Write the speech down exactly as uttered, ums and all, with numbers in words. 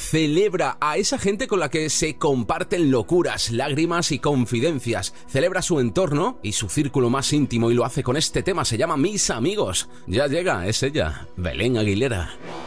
celebra a esa gente con la que se comparten locuras, lágrimas y confidencias. Celebra su entorno y su círculo más íntimo y lo hace con este tema, se llama Mis Amigos. Ya llega, es ella, Belén Aguilera.